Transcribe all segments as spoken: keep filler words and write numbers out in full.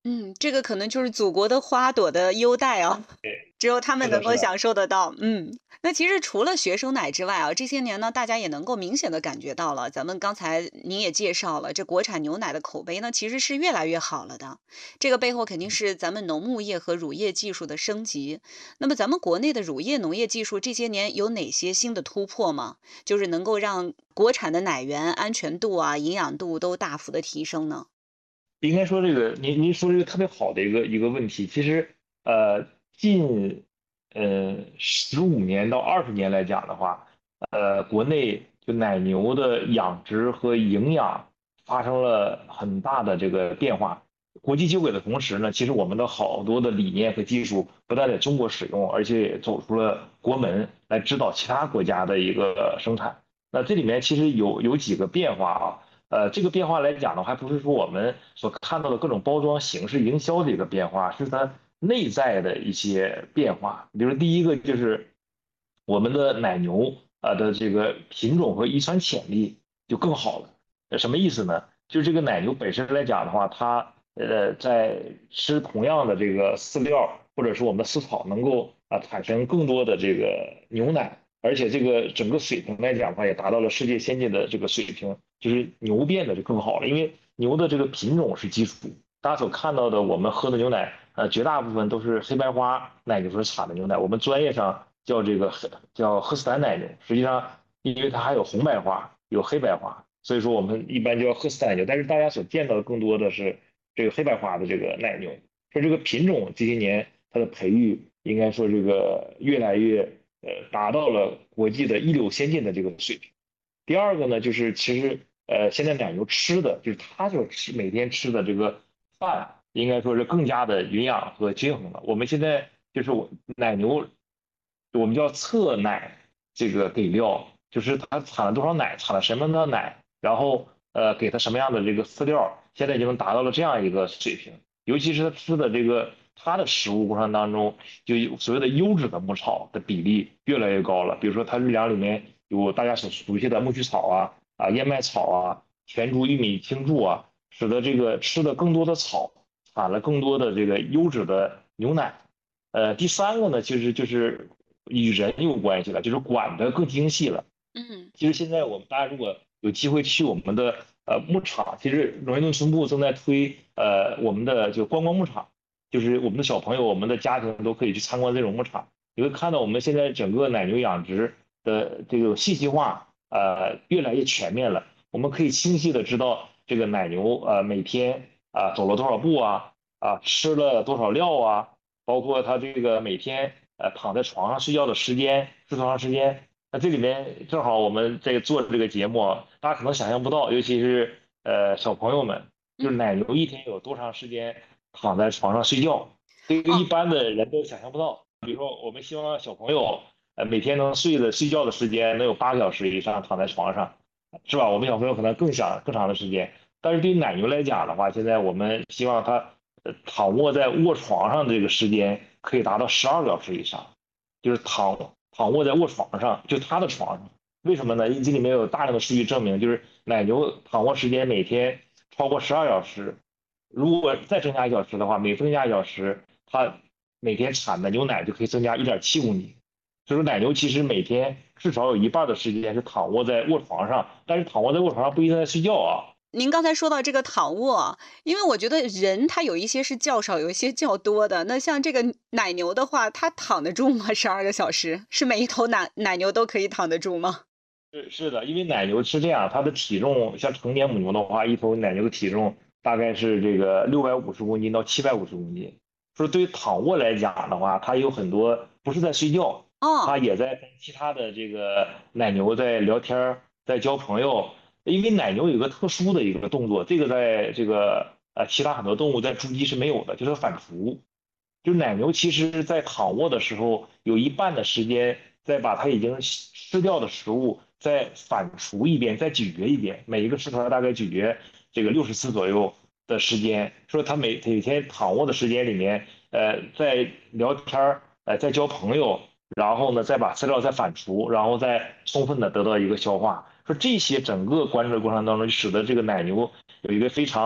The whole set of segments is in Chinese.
嗯，这个可能就是祖国的花朵的优待啊， 对， 只有他们是的，是的。 能够享受得到。嗯，那其实除了学生奶之外啊，这些年呢，大家也能够明显的感觉到了，咱们刚才您也介绍了，这国产牛奶的口碑呢，其实是越来越好了的。这个背后肯定是咱们农牧业和乳业技术的升级。那么咱们国内的乳业农业技术这些年有哪些新的突破吗？就是能够让国产的奶源安全度啊、营养度都大幅的提升呢？ 应该说这个，您您说这个特别好的一个一个问题。其实，呃，近呃十五年到二十年来讲的话，呃，国内就奶牛的养殖和营养发生了很大的这个变化。国际接轨的同时呢，其实我们的好多的理念和技术不但在中国使用，而且也走出了国门来指导其他国家的一个生产。那这里面其实有有几个变化啊。呃，这个变化来讲的话，还不是说我们所看到的各种包装形式、营销的一个变化，是它内在的一些变化。比如第一个就是我们的奶牛啊的这个品种和遗传潜力就更好了。呃什么意思呢？就这个奶牛本身来讲的话，它呃在吃同样的这个饲料或者是我们的饲草，能够啊产生更多的这个牛奶。而且这个整个水平来讲的话，也达到了世界先进的这个水平，就是牛变得就更好了。因为牛的这个品种是基础，大家所看到的我们喝的牛奶，呃，绝大部分都是黑白花奶牛所产的牛奶，我们专业上叫这个黑叫赫斯坦奶牛，实际上因为它还有红白花，有黑白花，所以说我们一般叫赫斯坦奶牛。但是大家所见到的更多的是这个黑白花的这个奶牛，说这个品种这些年它的培育，应该说这个越来越。呃，达到了国际的一流先进的这个水平。第二个呢，就是其实呃，现在奶牛吃的就是它所吃每天吃的这个饭，应该说是更加的营养和均衡了。我们现在就是我奶牛，我们叫测奶这个给料，就是它产了多少奶，产了什么样的奶，然后呃给它什么样的这个饲料，现在已经达到了这样一个水平。尤其是它吃的这个它的食物过程当中，就有所谓的优质的牧草的比例越来越高了。比如说它日粮里面有大家所熟悉的苜蓿草啊、啊燕麦草啊、全株玉米青贮啊，使得这个吃的更多的草，产了更多的这个优质的牛奶。呃，第三个呢，其实就是与人有关系了，就是管的更精细了。 嗯。 其实现在我们大家如果有机会去我们的呃牧场，其实农业农村部正在推呃我们的就观光牧场，就是我们的小朋友、我们的家庭都可以去参观这种牧场。你会看到我们现在整个奶牛养殖的这个信息化呃越来越全面了，我们可以清晰的知道这个奶牛呃每天啊、走了多少步啊啊吃了多少料啊，包括它这个每天呃躺在床上睡觉的时间是多长时间。那这里面正好我们在做这个节目啊，大家可能想象不到，尤其是呃小朋友们，就是嗯。 奶牛一天有多长时间躺在床上睡觉，这个一哦。 般的人都想象不到。比如说，我们希望小朋友呃每天能睡的睡觉的时间能有八个小时以上躺在床上，是吧？我们小朋友可能更想更长的时间，但是对于奶牛来讲的话，现在我们希望它呃躺卧在卧床上的这个时间可以达到十二个小时以上。就是躺躺卧在卧床上，就他的床上。为什么呢？因为这里面有大量的数据证明，就是奶牛躺卧时间每天超过十二小时，如果再增加一小时的话，每增加一小时，它每天产的牛奶就可以增加一点七公斤。所以说，奶牛其实每天至少有一半的时间是躺卧在卧床上，但是躺卧在卧床上不一定在睡觉啊。 您刚才说到这个躺卧，因为我觉得人他有一些是较少，有一些较多的。那像这个奶牛的话，它躺得住吗十二个小时？是每一头奶奶牛都可以躺得住吗？ 是是的，因为奶牛是这样，它的体重像成年母牛的话，一头奶牛的体重大概是这个六百五十公斤到七百五十公斤。说对于躺卧来讲的话，它有很多不是在睡觉，它哦。 也在跟其他的这个奶牛在聊天儿，在交朋友。因为奶牛有一个特殊的一个动作，这个在这个呃其他很多动物在猪鸡是没有的，就是反刍。就奶牛其实在躺卧的时候，有一半的时间在把它已经吃掉的食物再反刍一遍，再咀嚼一遍，每一个食槽大概咀嚼这个六十次左右的时间。说它每每天躺卧的时间里面，呃，在聊天儿，呃，在交朋友，然后呢，再把饲料再反刍，然后再充分的得到一个消化。说这些整个观察的过程当中，就使得这个奶牛有一个非常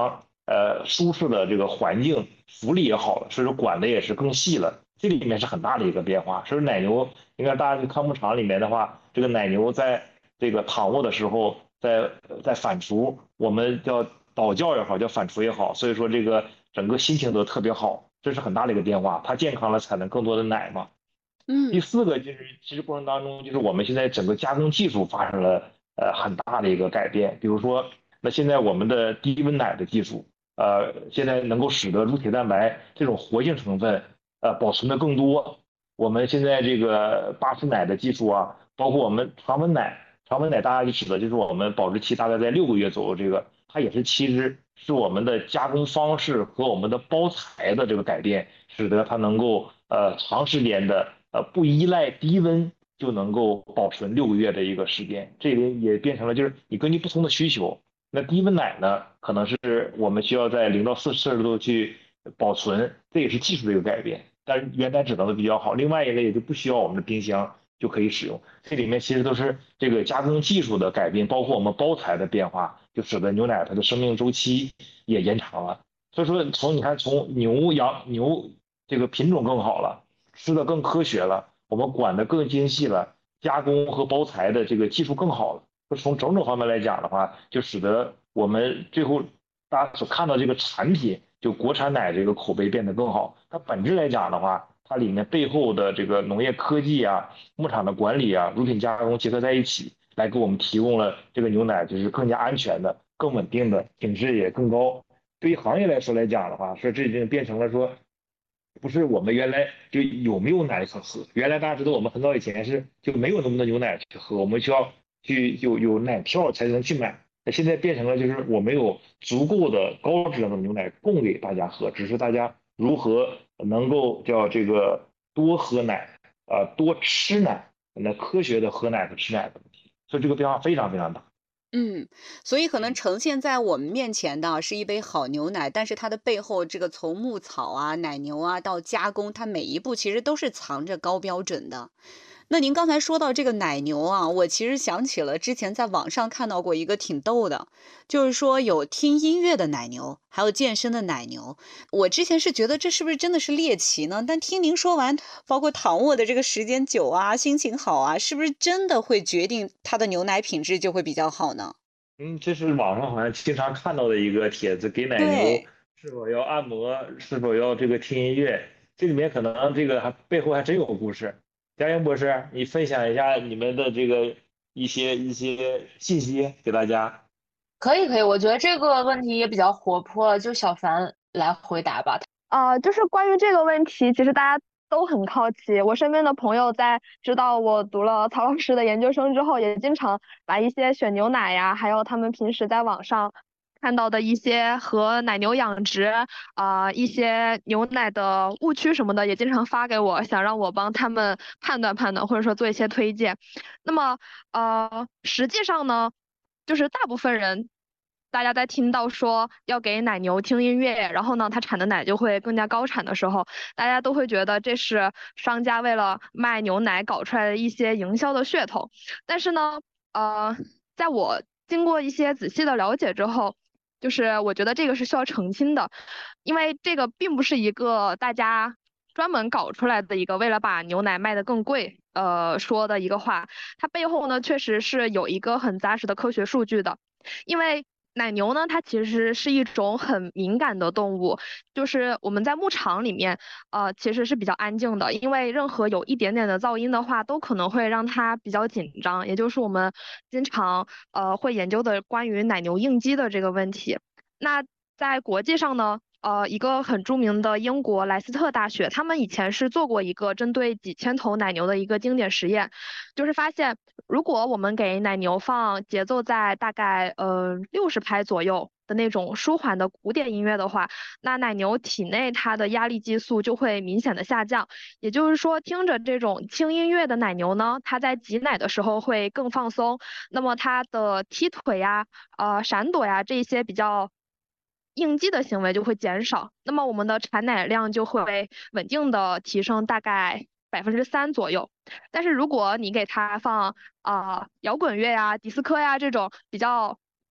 呃舒适的这个环境，福利也好了，所以说管的也是更细了。这里面是很大的一个变化。所以奶牛，你看大家去看牧场里面的话，这个奶牛在这个躺卧的时候，在在反刍，我们叫倒叫也好，叫反刍也好，所以说这个整个心情都特别好，这是很大的一个变化。它健康了，产能更多的奶嘛。第嗯四个就是，其实过程当中，就是我们现在整个加工技术发生了呃很大的一个改变。比如说，那现在我们的低温奶的技术，呃，现在能够使得乳铁蛋白这种活性成分呃保存的更多。我们现在这个巴氏奶的技术啊，包括我们常温奶，常温奶大家就指的就是我们保质期大概在六个月左右，这个它也是其实是我们的加工方式和我们的包材的这个改变，使得它能够呃长时间的呃不依赖低温就能够保存六个月的一个时间。这里也变成了就是你根据不同的需求，那低温奶呢可能是我们需要在零到四摄氏度去保存，这也是技术的一个改变。但是原奶质能的比较好，另外一个也就不需要我们的冰箱就可以使用。这里面其实都是这个加工技术的改变，包括我们包材的变化，就使得牛奶它的生命周期也延长了。所以说，从你看，从牛羊牛这个品种更好了，吃的更科学了，我们管的更精细了，加工和包材的这个技术更好了。从种种方面来讲的话，就使得我们最后大家所看到这个产品，就国产奶这个口碑变得更好。它本质来讲的话，它里面背后的这个农业科技啊、牧场的管理啊、乳品加工结合在一起，来给我们提供了这个牛奶就是更加安全的、更稳定的，品质也更高。对于行业来说来讲的话，说这已经变成了说，不是我们原来就有没有奶可喝。原来大家知道，我们很早以前是就没有那么多牛奶去喝，我们需要去有有奶票才能去买。那现在变成了就是我们有足够的高质量的牛奶供给大家喝，只是大家如何能够叫这个多喝奶啊、呃多吃奶，那科学的喝奶和吃奶的问题。所以这个变化非常非常大。 嗯，所以可能嗯。 呈现在我们面前的是一杯好牛奶，但是它的背后这个从牧草啊、奶牛啊到加工，它每一步其实都是藏着高标准的。那您刚才说到这个奶牛啊，我其实想起了之前在网上看到过一个挺逗的，就是说有听音乐的奶牛，还有健身的奶牛。我之前是觉得这是不是真的是猎奇呢？但听您说完，包括躺卧的这个时间久啊，心情好啊，是不是真的会决定它的牛奶品质就会比较好呢？ 嗯，这是网上好像经常看到的一个帖子，给奶牛对。 是否要按摩，是否要这个听音乐，这里面可能这个还背后还真有个故事。佳英博士，你分享一下你们的这个一些一些信息给大家。 可以可以，我觉得这个问题也比较活泼，就小凡来回答吧。 啊，就是关于这个问题，其实大家都很好奇。我身边的朋友在知道我读了曹老师的研究生之后，也经常把一些选牛奶呀，还有他们平时在网上看到的一些和奶牛养殖啊、一些牛奶的误区什么的，也经常发给我，想让我帮他们判断判断，或者说做一些推荐。那么呃，实际上呢，就是大部分人，大家在听到说要给奶牛听音乐，然后呢，它产的奶就会更加高产的时候，大家都会觉得这是商家为了卖牛奶搞出来的一些营销的噱头。但是呢，呃，在我经过一些仔细的了解之后，就是我觉得这个是需要澄清的，因为这个并不是一个大家专门搞出来的一个为了把牛奶卖得更贵，呃说的一个话，它背后呢确实是有一个很扎实的科学数据的。因为奶牛呢，它其实是一种很敏感的动物，就是我们在牧场里面，呃，其实是比较安静的，因为任何有一点点的噪音的话，都可能会让它比较紧张，也就是我们经常呃会研究的关于奶牛应激的这个问题。那在国际上呢，呃，一个很著名的英国莱斯特大学，他们以前是做过一个针对几千头奶牛的一个经典实验，就是发现，如果我们给奶牛放节奏在大概呃六十拍左右的那种舒缓的古典音乐的话，那奶牛体内它的压力激素就会明显的下降。也就是说，听着这种轻音乐的奶牛呢，它在挤奶的时候会更放松，那么它的踢腿呀、呃闪躲呀这些比较应激的行为就会减少，那么我们的产奶量就会稳定的提升大概百分之三左右。但是如果你给它放啊、呃摇滚乐呀、迪斯科呀这种比较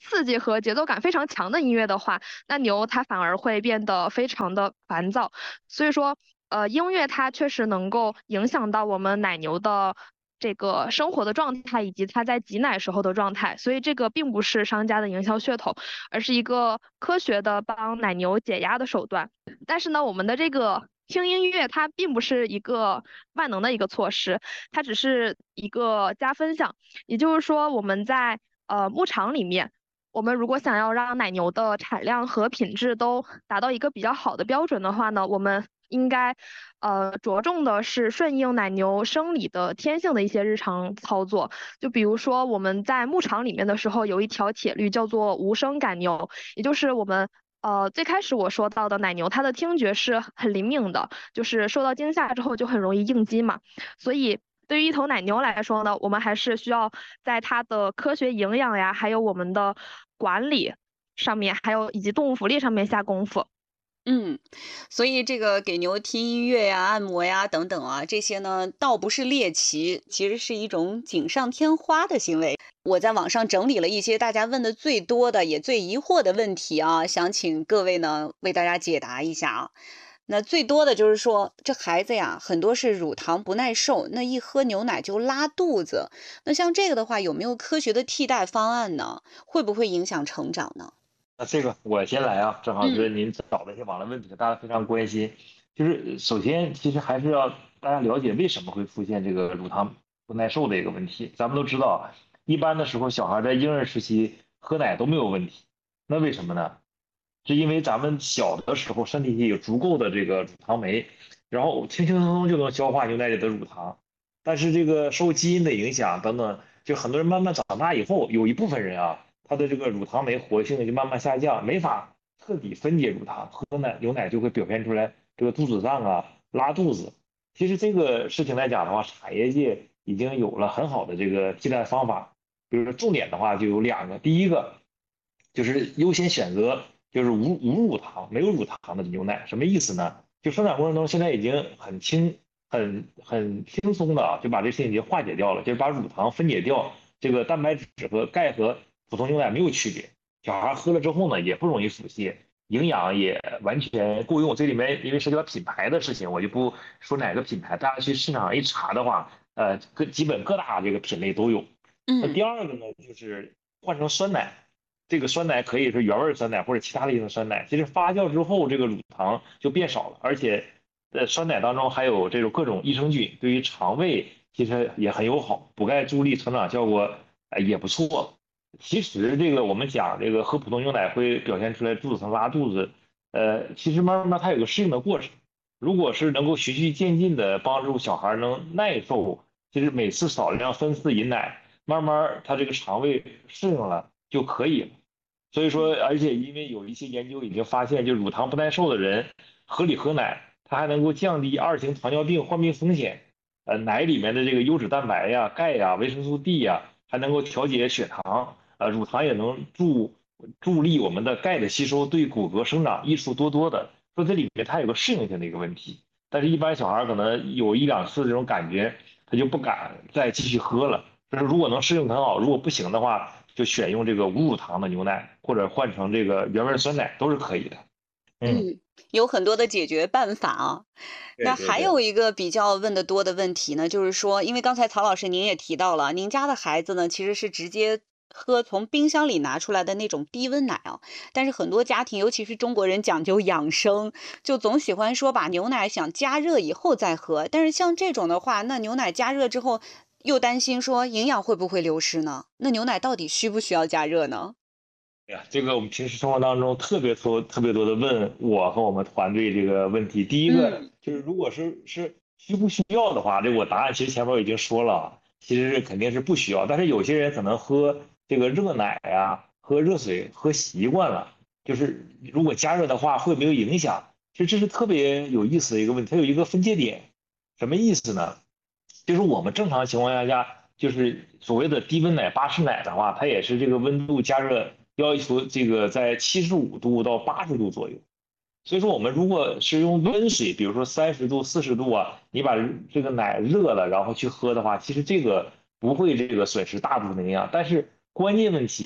刺激和节奏感非常强的音乐的话，那牛它反而会变得非常的烦躁。所以说，呃，音乐它确实能够影响到我们奶牛的这个生活的状态，以及它在挤奶时候的状态。所以这个并不是商家的营销噱头，而是一个科学的帮奶牛解压的手段。但是呢，我们的这个听音乐它并不是一个万能的一个措施，它只是一个加分项。也就是说，我们在呃牧场里面，我们如果想要让奶牛的产量和品质都达到一个比较好的标准的话呢，我们应该呃着重的是顺应奶牛生理的天性的一些日常操作。就比如说我们在牧场里面的时候，有一条铁律叫做无声赶牛，也就是我们呃最开始我说到的奶牛，它的听觉是很灵敏的，就是受到惊吓之后就很容易应激嘛。所以对于一头奶牛来说呢，我们还是需要在它的科学营养呀，还有我们的管理上面，还有以及动物福利上面下功夫。 嗯，所以这个给牛听音乐呀、按摩呀等等啊，这些呢倒不是猎奇，其实是一种锦上添花的行为。我在网上整理了一些大家问的最多的也最疑惑的问题啊，想请各位呢为大家解答一下啊。那最多的就是说，这孩子呀，很多是乳糖不耐受，那一喝牛奶就拉肚子。那像这个的话，有没有科学的替代方案呢？会不会影响成长呢？ 那这个我先来啊，正好是嗯您找的一些网络问题，大家非常关心。就是首先，其实还是要大家了解为什么会出现这个乳糖不耐受的一个问题。咱们都知道，一般的时候，小孩在婴儿时期喝奶都没有问题，那为什么呢？是因为咱们小的时候身体里有足够的这个乳糖酶，然后轻轻松松就能消化牛奶里的乳糖。但是这个受基因的影响等等，就很多人慢慢长大以后，有一部分人啊，他的这个乳糖酶活性就慢慢下降，没法彻底分解乳糖，喝奶牛奶就会表现出来这个肚子胀啊、拉肚子。其实这个事情来讲的话，产业界已经有了很好的这个替代方法。比如说重点的话就有两个，第一个就是优先选择就是无无乳糖、没有乳糖的牛奶，什么意思呢？就生产过程中现在已经很轻、很很轻松的啊，就把这事情给化解掉了，就是把乳糖分解掉，这个蛋白质和钙和普通牛奶没有区别。小孩喝了之后呢，也不容易腹泻，营养也完全够用。这里面因为涉及到品牌的事情，我就不说哪个品牌，大家去市场上一查的话，呃，各基本各大这个品类都有。那嗯第二个呢，就是换成酸奶。这个酸奶可以是原味酸奶或者其他类型的酸奶，其实发酵之后这个乳糖就变少了，而且在酸奶当中还有这种各种益生菌，对于肠胃其实也很友好，补钙助力成长效果呃也不错。其实这个我们讲这个喝普通牛奶会表现出来肚子疼拉肚子，呃，其实慢慢它有个适应的过程。如果是能够循序渐进的帮助小孩能耐受，其实每次少量分次饮奶，慢慢他这个肠胃适应了就可以了。所以说，而且因为有一些研究已经发现，就乳糖不耐受的人合理喝奶，它还能够降低二型糖尿病患病风险。呃，奶里面的这个优质蛋白呀、钙呀、维生素 D 呀，还能够调节血糖。呃，乳糖也能助助力我们的钙的吸收，对骨骼生长益处多多的。说这里面它有个适应性的一个问题，但是一般小孩可能有一两次这种感觉，他就不敢再继续喝了。就是如果能适应很好，如果不行的话，就选用这个无乳糖的牛奶，或者换成这个原味酸奶都是可以的。嗯， 嗯，有很多的解决办法啊。那对对对。 还有一个比较问的多的问题呢，就是说，因为刚才曹老师您也提到了，您家的孩子呢其实是直接喝从冰箱里拿出来的那种低温奶啊，但是很多家庭，尤其是中国人讲究养生，就总喜欢说把牛奶想加热以后再喝。但是像这种的话，那牛奶加热之后，又担心说营养会不会流失呢？那牛奶到底需不需要加热呢？ 哎呀，这个我们平时生活当中特别多、特别多的问我和我们团队这个问题。第一个嗯就是，如果是是需不需要的话，这我答案其实前面我已经说了啊，其实是肯定是不需要。但是有些人可能喝这个热奶呀、喝热水喝习惯了，就是如果加热的话会没有影响？其实这是特别有意思的一个问题，它有一个分界点，什么意思呢？就是我们正常情况下，就是所谓的低温奶、巴氏奶的话，它也是这个温度加热要求这个在七十五度到八十度左右。所以说，我们如果是用温水，比如说三十度、四十度啊，你把这个奶热了，然后去喝的话，其实这个不会这个损失大部分的营养。但是关键问题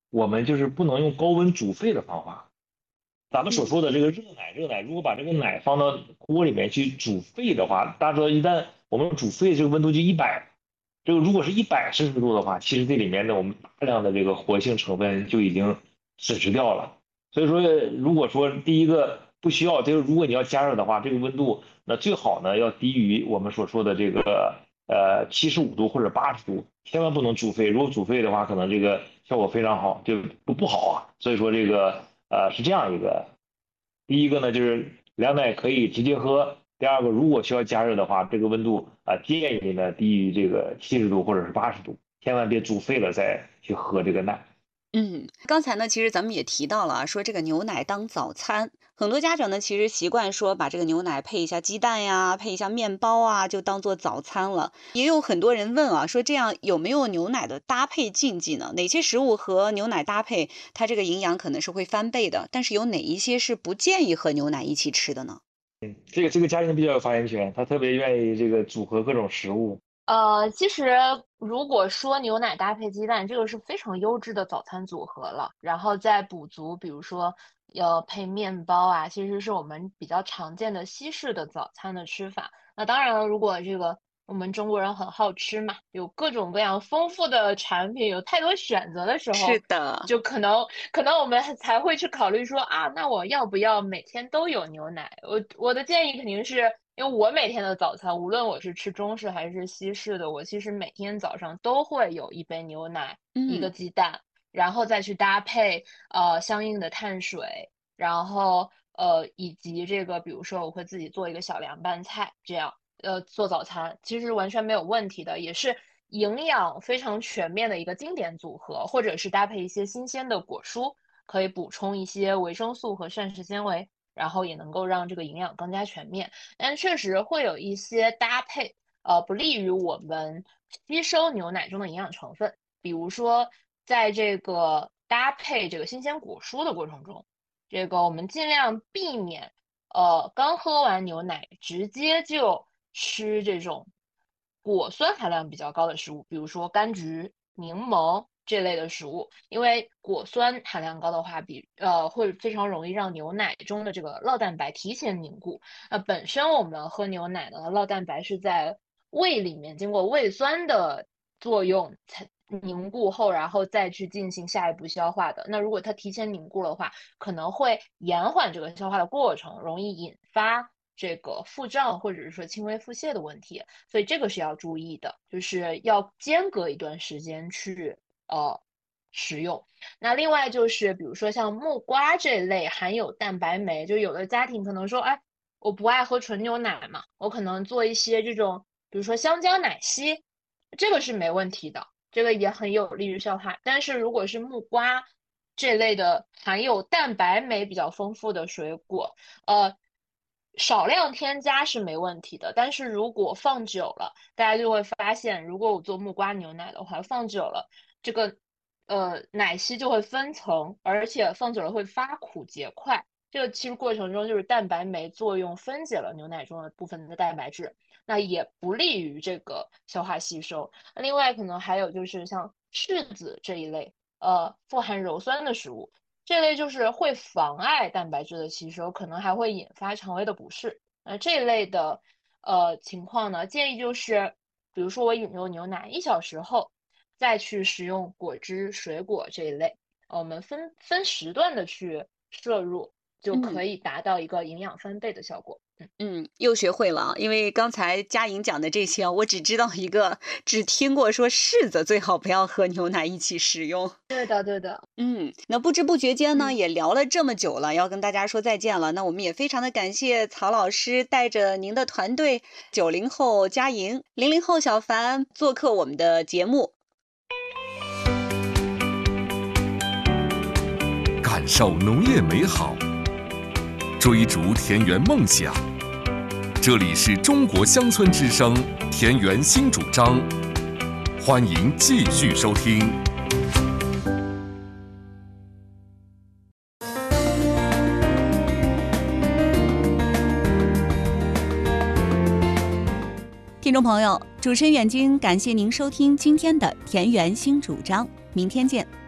我们就是不能用高温煮沸的方法。咱们所嗯说的这个热奶，热奶如果把这个奶放到锅里面去煮沸的话，大家知道，一旦我们煮沸这个温度就一百，这个如果是一百摄氏度的话，其实这里面的我们大量的这个活性成分就已经损失掉了。所以说，如果说第一个不需要，就是如果你要加热的话，这个温度那最好呢要低于我们所说的这个呃七十五度或者八十度，千万不能煮沸。如果煮沸的话，可能这个效果非常好，就不不好啊。所以说这个呃是这样一个，第一个呢就是凉奶可以直接喝，第二个如果需要加热的话，这个温度啊、呃建议呢低于这个七十度或者是八十度，千万别煮沸了再去喝这个奶。 嗯，刚才呢，其实咱们也提到了啊，说这个牛奶当早餐，很多家长呢其实习惯说把这个牛奶配一下鸡蛋呀，配一下面包啊，就当做早餐了。也有很多人问啊，说这样有没有牛奶的搭配禁忌呢？哪些食物和牛奶搭配，它这个营养可能是会翻倍的，但是有哪一些是不建议和牛奶一起吃的呢？ 这个这个家庭比较有发言权，他特别愿意这个组合各种食物。 呃，其实如果说牛奶搭配鸡蛋，这个是非常优质的早餐组合了。然后再补足，比如说要配面包啊，其实是我们比较常见的西式的早餐的吃法。那当然了，如果这个我们中国人很好吃嘛，有各种各样丰富的产品，有太多选择的时是候， 的， 就可能可能我们才会去考虑说啊，那我要不要每天都有牛奶？我我的建议肯定是，因为我每天的早餐，无论我是吃中式还是西式的，我其实每天早上都会有一杯牛奶，一个嗯鸡蛋，然后再去搭配呃相应的碳水，然后呃以及这个，比如说我会自己做一个小凉拌菜，这样呃做早餐，其实完全没有问题的，也是营养非常全面的一个经典组合，或者是搭配一些新鲜的果蔬，可以补充一些维生素和膳食纤维，然后也能够让这个营养更加全面。但确实会有一些搭配，呃，不利于我们吸收牛奶中的营养成分，比如说在这个搭配这个新鲜果蔬的过程中，这个我们尽量避免，呃，刚喝完牛奶直接就吃这种果酸含量比较高的食物，比如说柑橘、柠檬这类的食物，因为果酸含量高的话，比呃会非常容易让牛奶中的这个酪蛋白提前凝固。那本身我们喝牛奶呢，酪蛋白是在胃里面经过胃酸的作用才凝固后，然后再去进行下一步消化的。那如果它提前凝固的话，可能会延缓这个消化的过程，容易引发这个腹胀或者是说轻微腹泻的问题。所以这个是要注意的，就是要间隔一段时间去呃食用。那另外就是比如说像木瓜这类含有蛋白酶，就有的家庭可能说，哎，我不爱喝纯牛奶嘛，我可能做一些这种，比如说香蕉奶昔，这个是没问题的，这个也很有利于消化。但是如果是木瓜这类的含有蛋白酶比较丰富的水果，呃，少量添加是没问题的。但是如果放久了，大家就会发现，如果我做木瓜牛奶的话，放久了这个呃奶昔就会分层，而且放久了会发苦结块。这个其实过程中就是蛋白酶作用分解了牛奶中的部分的蛋白质，那也不利于这个消化吸收。另外可能还有就是像柿子这一类，呃，富含鞣酸的食物，这类就是会妨碍蛋白质的吸收，可能还会引发肠胃的不适。那这一类的呃情况呢，建议就是，比如说我饮用牛奶一小时后，再去食用果汁、水果这一类，呃我们分分时段的去摄入，就可嗯。 以达到一个营养翻倍的效果。嗯， 嗯，又学会了啊，因为刚才佳莹讲的这些啊，我只知道一个，只听过说柿子最好不要和牛奶一起食用。 对的，对的。 嗯，那不知不觉间呢， 嗯。 也聊了这么久了，要跟大家说再见了。那我们也非常的感谢曹老师带着您的团队，九零后佳莹，零零后小凡做客我们的节目。 感受农业美好，追逐田园梦想。这里是中国乡村之声田园新主张，欢迎继续收听。 听众朋友，主持人远军感谢您收听今天的田园新主张，明天见。